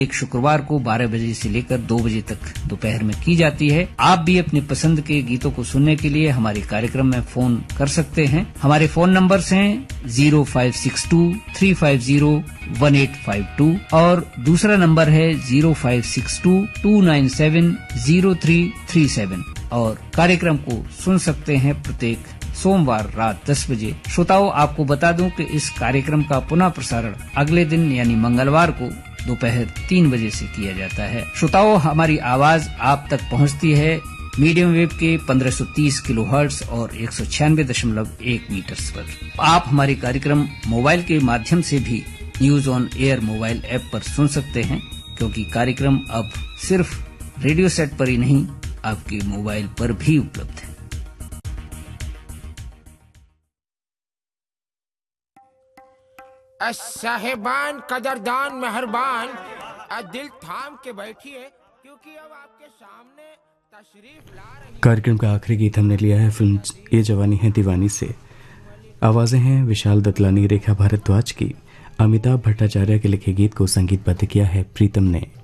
एक शुक्रवार को 12 बजे से लेकर 2 बजे तक दोपहर में की जाती है। आप भी अपनी पसंद के गीतों को सुनने के लिए हमारे कार्यक्रम में फोन कर सकते हैं। हमारे फोन नंबर्स हैं 0562-350-1852 और दूसरा नंबर है 0562-297-0337 और कार्यक्रम को सुन सकते हैं प्रत्येक सोमवार रात 10 बजे। श्रोताओं, आपको बता दूं कि इस कार्यक्रम का पुनः प्रसारण अगले दिन यानी मंगलवार को दोपहर 3 बजे से किया जाता है। श्रोताओं, हमारी आवाज आप तक पहुंचती है मीडियम वेव के 1530 किलोहर्ट्ज और 196.1 मीटर्स पर। आप हमारे कार्यक्रम मोबाइल के माध्यम से भी news on air mobile app पर सुन सकते हैं, क्योंकि कार्यक्रम अब सिर्फ रेडियो सेट पर ही नहीं, आपके मोबाइल पर भी उपलब्ध है। साहेबान, कदरदान, मेहरबान, दिल थाम के बैठिए, क्योंकि अब आपके सामने तशरीफ ला रही। कार्यक्रम का आखिरी गीत हमने लिया है फिल्म ये जवानी है दीवानी से। आवाजें हैं विशाल दतलानी, रेखा भारद्वाज की। अमिताभ भट्टाचार्य के लिखे गीत को संगीतबद्ध किया है प्रीतम ने।